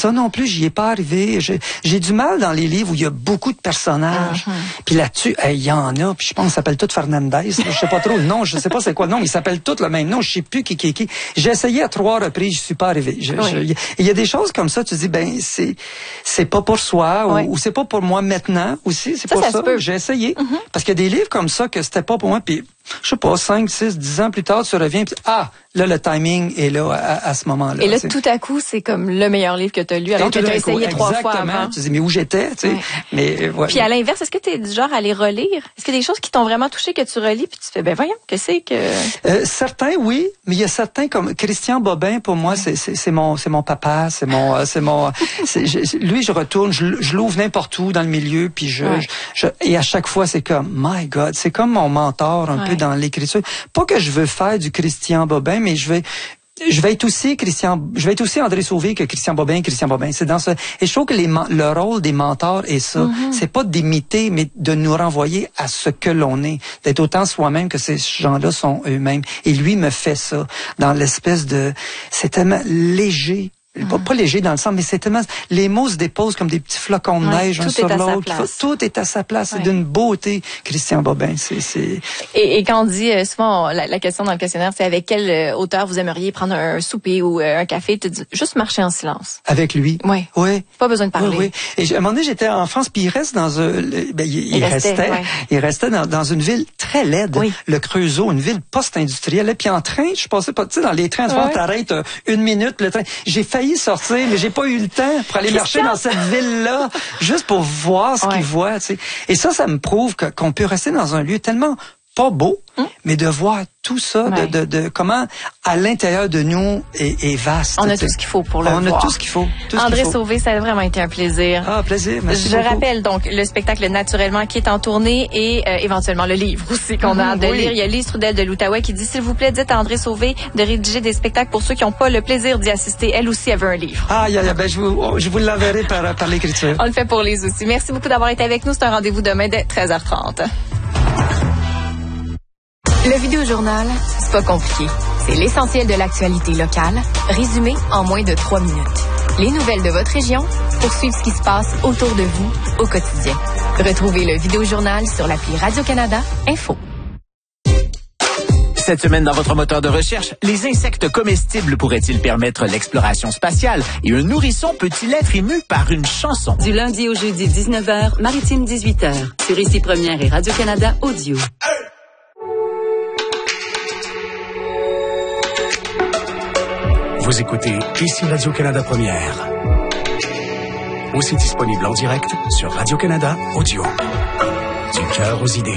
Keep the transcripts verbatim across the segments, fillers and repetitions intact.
ça non plus, j'y ai pas arrivé. J'ai, j'ai du mal dans les livres où il y a beaucoup de personnages. Uh-huh. Puis là-dessus, il hey, y en a. Puis je pense qu'ils s'appellent tous Fernandez. Je sais pas trop le nom. Je sais pas c'est quoi le nom. Ils s'appellent tous le même nom. Je sais plus qui qui qui. J'ai essayé à trois reprises. Je suis pas arrivé. Il y a des choses comme ça. Tu dis ben c'est c'est pas pour soi oui. ou, ou c'est pas pour moi maintenant aussi. C'est ça, pour ça. ça. J'ai essayé uh-huh. parce qu'il y a des livres comme ça que c'était pas pour moi. Puis je sais pas, cinq, six, dix ans plus tard, tu reviens, puis ah, là, le timing est là à, à ce moment-là. Et là, t'sais. tout à coup, c'est comme le meilleur livre que tu as lu, alors que tu as essayé trois Exactement. fois avant. Tu dis, mais où j'étais, tu sais. Ouais. Mais, ouais. Puis à l'inverse, est-ce que tu es du genre à les relire? Est-ce qu'il y a des choses qui t'ont vraiment touché que tu relis, puis tu fais, ben voyons, que c'est que... Euh, certains, oui, mais il y a certains, comme Christian Bobin, pour moi, c'est, c'est, c'est mon, c'est mon papa, c'est mon, euh, c'est mon, c'est, je, lui, je retourne, je, je l'ouvre n'importe où dans le milieu, puis je, ouais. je, je, et à chaque fois, c'est comme, my God, c'est comme mon mentor un ouais. peu dans l'écriture. Pas que je veux faire du Christian Bobin, mais je vais je vais être aussi Christian je vais être aussi André Sauvé que Christian Bobin, Christian Bobin. C'est dans ce et je trouve que les le rôle des mentors est ça, mm-hmm. c'est pas d'imiter mais de nous renvoyer à ce que l'on est, d'être autant soi-même que ces gens-là sont eux-mêmes. Et lui me fait ça dans l'espèce de c'est tellement léger. Pas, pas léger dans le sens, mais c'est tellement... Les mots se déposent comme des petits flocons de ouais, neige un sur l'autre. Tout est à sa place. Ouais. C'est d'une beauté, Christian Bobin. C'est, c'est... Et, et quand on dit, euh, souvent, la, la question dans le questionnaire, c'est avec quel euh, auteur vous aimeriez prendre un souper ou euh, un café, tu dis juste marcher en silence. Avec lui? Oui. Oui. Pas besoin de parler. Oui, oui. Et à un moment donné, j'étais en France, puis il reste dans un... Ben, il, il, il restait, restait, ouais. il restait dans, dans une ville très laide, oui. le Creusot, une ville post-industrielle. Puis en train, je passais pas, tu sais, dans les trains, tu ouais. t'arrêtes euh, une minute, le train. J'ai failli sortir, mais j'ai pas eu le temps pour aller marcher dans cette ville-là, juste pour voir ce ouais. qu'ils voient, tu sais. Et ça, ça me prouve que, qu'on peut rester dans un lieu tellement pas beau, hum? mais de voir tout ça, ouais. de, de, de comment à l'intérieur de nous est, est vaste. On a tout ce qu'il faut pour le On voir. On a tout ce qu'il faut. Tout André ce qu'il faut. Sauvé, ça a vraiment été un plaisir. Ah, plaisir, merci Je beaucoup. rappelle donc le spectacle Naturellement qui est en tournée et euh, éventuellement le livre aussi qu'on a hâte de oui. lire. Il y a Lise Trudel de l'Outaouais qui dit, s'il vous plaît, dites à André Sauvé de rédiger des spectacles pour ceux qui n'ont pas le plaisir d'y assister. Elle aussi, elle veut un livre. Ah, yeah, yeah, ben, je vous, je vous l'enverrai par, par l'écriture. On le fait pour Lise aussi. Merci beaucoup d'avoir été avec nous. C'est un rendez-vous demain dès treize heures trente. Le Vidéojournal, c'est pas compliqué. C'est l'essentiel de l'actualité locale, résumé en moins de trois minutes. Les nouvelles de votre région pour suivre ce qui se passe autour de vous au quotidien. Retrouvez le Vidéojournal sur l'appli Radio-Canada Info. Cette semaine, dans votre moteur de recherche, les insectes comestibles pourraient-ils permettre l'exploration spatiale et un nourrisson peut-il être ému par une chanson? Du lundi au jeudi, dix-neuf heures, Maritime, dix-huit heures, sur Ici Première et Radio-Canada Audio. Vous écoutez Ici Radio-Canada Première. Aussi disponible en direct sur Radio-Canada Audio. Du cœur aux idées.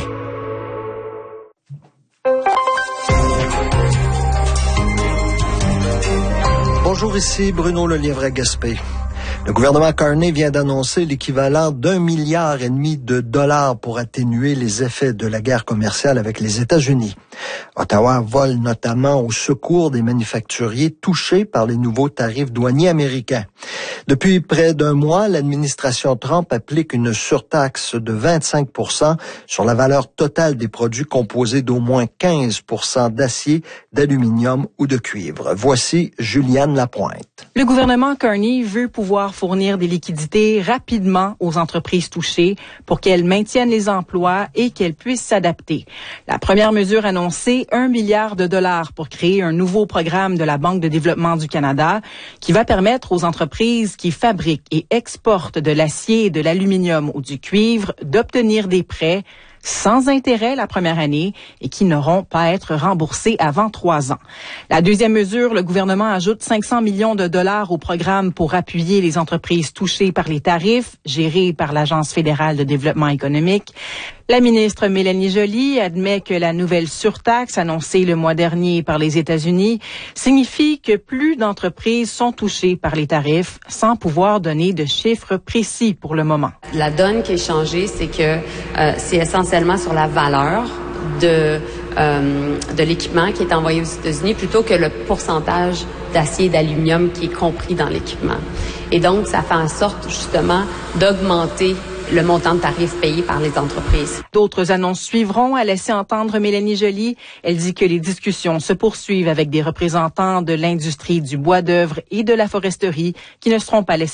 Bonjour, ici Bruno Lelièvre-Gaspé. Le gouvernement Carney vient d'annoncer l'équivalent d'un milliard et demi de dollars pour atténuer les effets de la guerre commerciale avec les États-Unis. Ottawa vole notamment au secours des manufacturiers touchés par les nouveaux tarifs douaniers américains. Depuis près d'un mois, l'administration Trump applique une surtaxe de vingt-cinq pour cent sur la valeur totale des produits composés d'au moins quinze pour cent d'acier, d'aluminium ou de cuivre. Voici Juliane Lapointe. Le gouvernement Carney veut pouvoir fournir des liquidités rapidement aux entreprises touchées pour qu'elles maintiennent les emplois et qu'elles puissent s'adapter. La première mesure annoncée, un milliard de dollars pour créer un nouveau programme de la Banque de développement du Canada qui va permettre aux entreprises qui fabriquent et exportent de l'acier, de l'aluminium ou du cuivre d'obtenir des prêts sans intérêt la première année et qui n'auront pas à être remboursés avant trois ans. La deuxième mesure, le gouvernement ajoute cinq cents millions de dollars au programme pour appuyer les entreprises touchées par les tarifs, gérées par l'Agence fédérale de développement économique. La ministre Mélanie Joly admet que la nouvelle surtaxe annoncée le mois dernier par les États-Unis signifie que plus d'entreprises sont touchées par les tarifs sans pouvoir donner de chiffres précis pour le moment. La donne qui est changée, c'est que euh, c'est essentiellement sur la valeur de, euh, de l'équipement qui est envoyé aux États-Unis plutôt que le pourcentage d'acier et d'aluminium qui est compris dans l'équipement. Et donc, ça fait en sorte justement d'augmenter le montant de tarifs payés par les entreprises. D'autres annonces suivront, a laissé entendre Mélanie Joly. Elle dit que les discussions se poursuivent avec des représentants de l'industrie du bois d'œuvre et de la foresterie qui ne seront pas laissés